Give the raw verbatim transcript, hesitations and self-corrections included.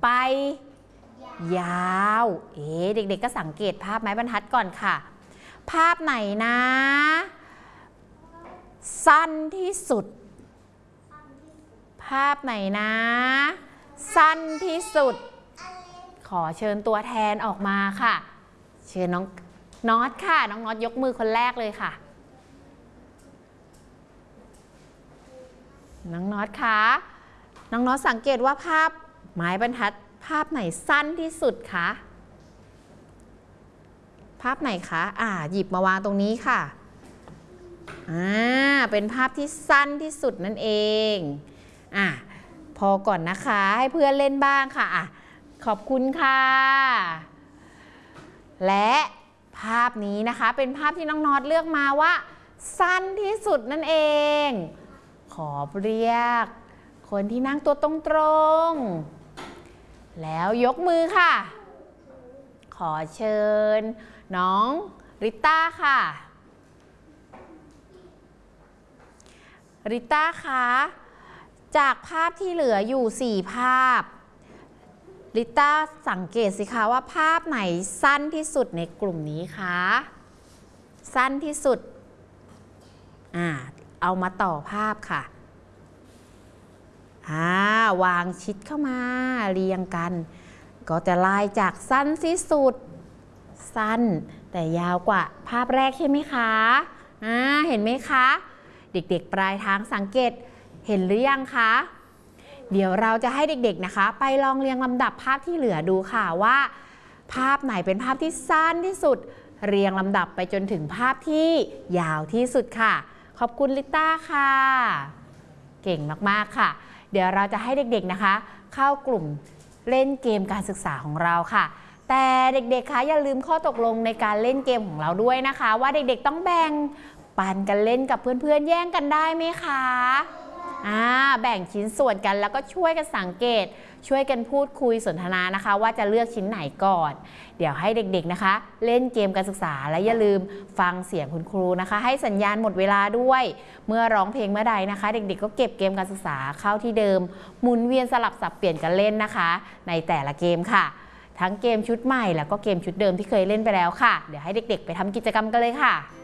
ไปยาวเอ๊ะเด็กๆก็สังเกตภาพไม้บรรทัดก่อนค่ะภาพไหนนะสั้นที่สุดภาพไหนนะสั้นที่สุดขอเชิญตัวแทนออกมาค่ะเชิญน้องน็อตค่ะน้องน็อตยกมือคนแรกเลยค่ะน้องน็อตคะน้องน็อตสังเกตว่าภาพไม้บรรทัดภาพไหนสั้นที่สุดคะภาพไหนคะอ่าหยิบมาวางตรงนี้ค่ะอ่าเป็นภาพที่สั้นที่สุดนั่นเองอ่ะพอก่อนนะคะให้เพื่อนเล่นบ้างค่ะอ่ะขอบคุณค่ะและภาพนี้นะคะเป็นภาพที่น้องน็อตเลือกมาว่าสั้นที่สุดนั่นเองขอเรียกคนที่นั่งตัวตรงๆแล้วยกมือค่ะขอเชิญน้องริต้าค่ะริต้าคะจากภาพที่เหลืออยู่สี่ภาพริต้าสังเกตสิคะว่าภาพไหนสั้นที่สุดในกลุ่มนี้คะสั้นที่สุดอ่าเอามาต่อภาพค่ะอ่าวางชิดเข้ามาเรียงกันก็จะไล่จากสั้นที่สุดสั้นแต่ยาวกว่าภาพแรกใช่ไหมคะอ่าเห็นไหมคะเด็กๆปลายทางสังเกตเห็นหรือยังคะเดี๋ยวเราจะให้เด็กๆนะคะไปลองเรียงลำดับภาพที่เหลือดูค่ะว่าภาพไหนเป็นภาพที่สั้นที่สุดเรียงลำดับไปจนถึงภาพที่ยาวที่สุดค่ะขอบคุณลิต้าค่ะเก่งมากๆค่ะเดี๋ยวเราจะให้เด็กๆนะคะเข้ากลุ่มเล่นเกมการศึกษาของเราค่ะแต่เด็กๆคะอย่าลืมข้อตกลงในการเล่นเกมของเราด้วยนะคะว่าเด็กๆต้องแบ่งปันกันเล่นกับเพื่อนๆแย่งกันได้ไหมคะอ่าแบ่งชิ้นส่วนกันแล้วก็ช่วยกันสังเกตช่วยกันพูดคุยสนทนานะคะว่าจะเลือกชิ้นไหนก่อนเดี๋ยวให้เด็กๆนะคะเล่นเกมการศึกษาและอย่าลืมฟังเสียงคุณครูนะคะให้สัญญาณหมดเวลาด้วยเมื่อร้องเพลงเมื่อใดนะคะเด็กๆก็เก็บเกมการศึกษาเข้าที่เดิมหมุนเวียนสลับสับเปลี่ยนกันเล่นนะคะในแต่ละเกมค่ะทั้งเกมชุดใหม่แล้วก็เกมชุดเดิมที่เคยเล่นไปแล้วค่ะเดี๋ยวให้เด็กๆไปทำกิจกรรมกันเลยค่ะ